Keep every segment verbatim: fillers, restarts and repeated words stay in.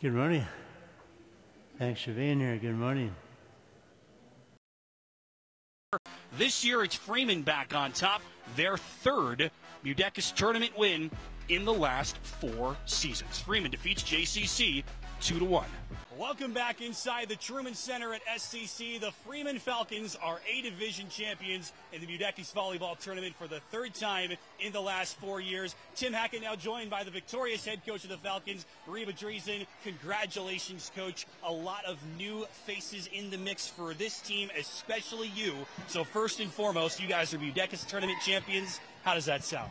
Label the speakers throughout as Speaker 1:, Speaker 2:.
Speaker 1: Good morning. Thanks for being here. Good morning.
Speaker 2: This year, it's Freeman back on top, their third Mudecas tournament win in the last four seasons. Freeman defeats J C C two to one. Welcome back inside the Truman Center at S C C. The Freeman Falcons are A-Division champions in the Mudecas Volleyball Tournament for the third time in the last four years. Tim Hackett now joined by the victorious head coach of the Falcons, Reba Driesen. Congratulations, Coach. A lot of new faces in the mix for this team, especially you. So first and foremost, you guys are Mudecas Tournament champions. How does that sound?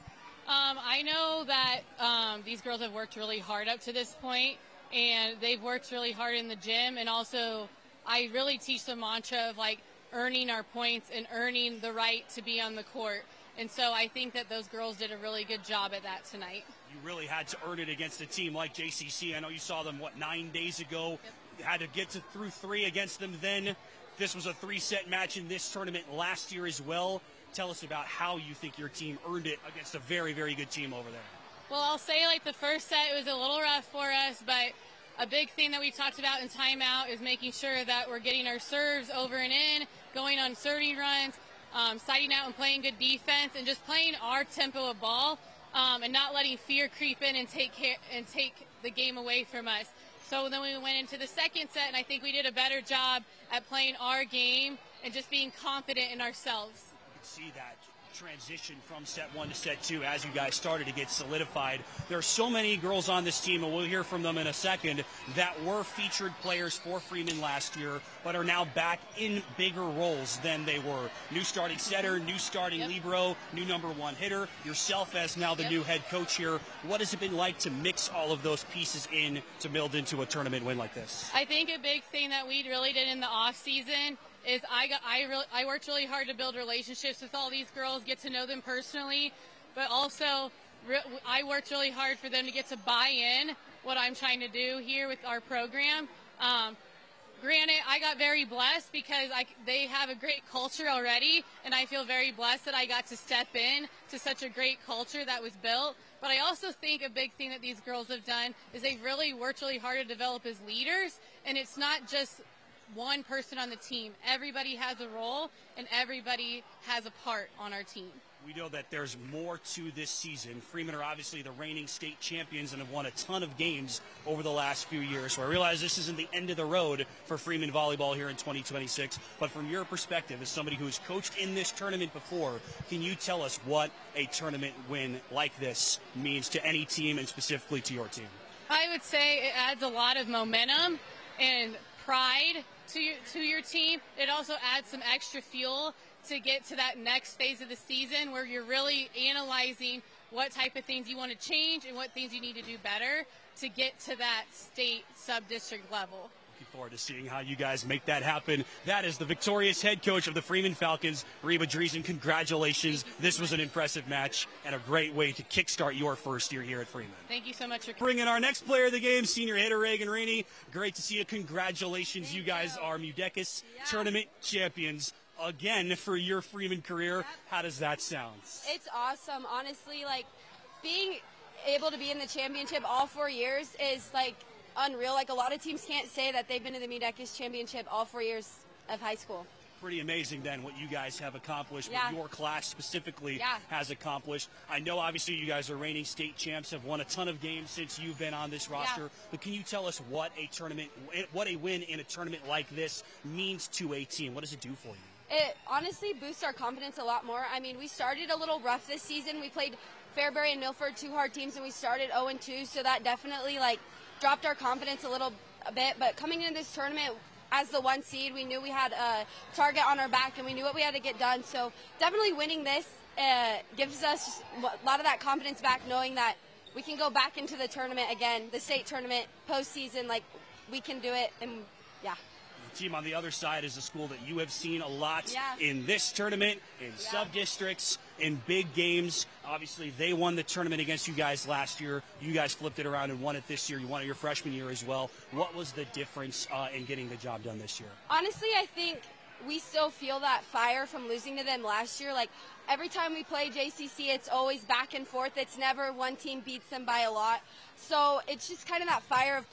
Speaker 3: Um, I know that um, these girls have worked really hard up to this point, and they've worked really hard in the gym. And also, I really teach the mantra of like earning our points and earning the right to be on the court. And so I think that those girls did a really good job at that tonight.
Speaker 2: You really had to earn it against a team like J C C. I know you saw them, what, nine days ago. Yep. You had to get to through three against them then. This was a three-set match in this tournament last year as well. Tell us about how you think your team earned it against a very, very good team over there.
Speaker 3: Well, I'll say like the first set, it was a little rough for us, but a big thing that we talked about in timeout is making sure that we're getting our serves over and in, going on serving runs, um, siding out and playing good defense, and just playing our tempo of ball, um, and not letting fear creep in and take care, and take the game away from us. So then we went into the second set, and I think we did a better job at playing our game and just being confident in ourselves.
Speaker 2: See that transition from set one to set two as you guys started to get solidified. There are so many girls on this team, and we'll hear from them in a second, that were featured players for Freeman last year, but are now back in bigger roles than they were. New starting setter, new starting yep. libero, new number one hitter, yourself as now the yep. new head coach here. What has it been like to mix all of those pieces in to build into a tournament win like this?
Speaker 3: I think a big thing that we really did in the off season is I got I really I worked really hard to build relationships with all these girls, get to know them personally, but also re- I worked really hard for them to get to buy in what I'm trying to do here with our program. Um, granted, I got very blessed because I, they have a great culture already, and I feel very blessed that I got to step in to such a great culture that was built. But I also think a big thing that these girls have done is they've really worked really hard to develop as leaders, and it's not just one person on the team. Everybody has a role, and everybody has a part on our team.
Speaker 2: We know that there's more to this season. Freeman are obviously the reigning state champions and have won a ton of games over the last few years. So I realize this isn't the end of the road for Freeman volleyball here in twenty twenty-six. But from your perspective, as somebody who's coached in this tournament before, can you tell us what a tournament win like this means to any team and specifically to your team?
Speaker 3: I would say it adds a lot of momentum and pride to your, to your team. It also adds some extra fuel to get to that next phase of the season where you're really analyzing what type of things you want to change and what things you need to do better to get to that state sub-district level.
Speaker 2: Looking forward to seeing how you guys make that happen. That is the victorious head coach of the Freeman Falcons, Reba Driesen. Congratulations. This was an impressive match and a great way to kickstart your first year here at Freeman.
Speaker 3: Thank you so much for
Speaker 2: bringing our next player of the game, senior hitter Reagan Rainey. Great to see you. Congratulations. Thank you guys you. are Mudecas yeah. tournament champions again for your Freeman career. Yep. How does that sound?
Speaker 4: It's awesome. Honestly, like being able to be in the championship all four years is like unreal. Like a lot of teams can't say that they've been in the Mudecas championship all four years of high school.
Speaker 2: Pretty amazing then what you guys have accomplished,
Speaker 4: yeah.
Speaker 2: what your class specifically
Speaker 4: yeah.
Speaker 2: has accomplished. I know obviously you guys are reigning state champs, have won a ton of games since you've been on this roster,
Speaker 4: yeah.
Speaker 2: but can you tell us what a tournament, what a win in a tournament like this means to a team? What does it do for you?
Speaker 4: It honestly boosts our confidence a lot more. I mean, we started a little rough this season. We played Fairbury and Milford, two hard teams, and we started oh and two, so that definitely like dropped our confidence a little a bit. But coming into this tournament as the one seed, we knew we had a target on our back, and we knew what we had to get done. So definitely winning this uh, gives us a lot of that confidence back, knowing that we can go back into the tournament again, the state tournament, postseason, like we can do it, and yeah.
Speaker 2: The team on the other side is a school that you have seen a lot
Speaker 4: yeah.
Speaker 2: in this tournament, in yeah. sub-districts, in big games. Obviously, they won the tournament against you guys last year. You guys flipped it around and won it this year. You won it your freshman year as well. What was the difference uh, in getting the job done this year?
Speaker 4: Honestly, I think we still feel that fire from losing to them last year. Like, every time we play J C C, it's always back and forth. It's never one team beats them by a lot. So it's just kind of that fire of